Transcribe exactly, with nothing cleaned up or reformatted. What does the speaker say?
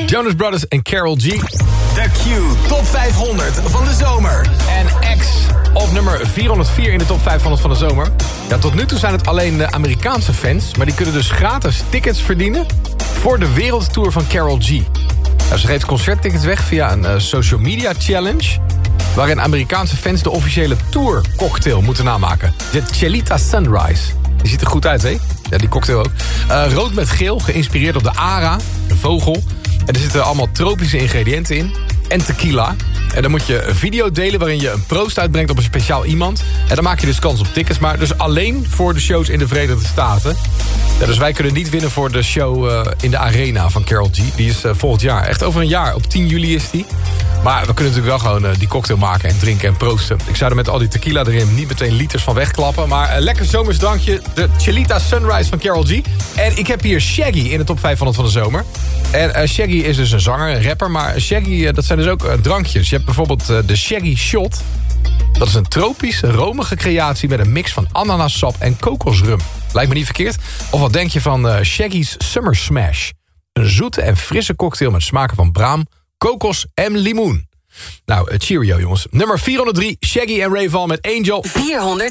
Jonas Brothers en Karol G. De Q Top vijfhonderd van de zomer. En X op nummer vierhonderdvier in de Top vijfhonderd van de zomer. Ja, tot nu toe zijn het alleen de Amerikaanse fans, maar die kunnen dus gratis tickets verdienen voor de wereldtour van Karol G. Nou, ze geeft concerttickets weg via een uh, social media challenge, waarin Amerikaanse fans de officiële tour cocktail moeten namaken. De Chelita Sunrise. Die ziet er goed uit, hè? Ja, die cocktail ook. Uh, rood met geel, geïnspireerd op de ara, de vogel. En er zitten allemaal tropische ingrediënten in. En tequila. En dan moet je een video delen waarin je een proost uitbrengt op een speciaal iemand. En dan maak je dus kans op tickets. Maar dus alleen voor de shows in de Verenigde Staten. Ja, dus wij kunnen niet winnen voor de show uh, in de arena van Karol G. Die is uh, volgend jaar. Echt over een jaar. Op tien juli is die. Maar we kunnen natuurlijk wel gewoon uh, die cocktail maken en drinken en proosten. Ik zou er met al die tequila erin niet meteen liters van wegklappen. Maar uh, lekker zomers drankje. De Chelita Sunrise van Karol G. En ik heb hier Shaggy in de top vijfhonderd van de zomer. En uh, Shaggy is dus een zanger, een rapper. Maar Shaggy, uh, dat zijn dus ook uh, drankjes. Je hebt bijvoorbeeld uh, de Shaggy Shot. Dat is een tropisch, romige creatie met een mix van ananassap en kokosrum. Lijkt me niet verkeerd. Of wat denk je van uh, Shaggy's Summer Smash? Een zoete en frisse cocktail met smaken van braam, kokos en limoen. Nou, uh, cheerio jongens. Nummer vierhonderddrie, Shaggy en Ray Val met Angel. vierhonderd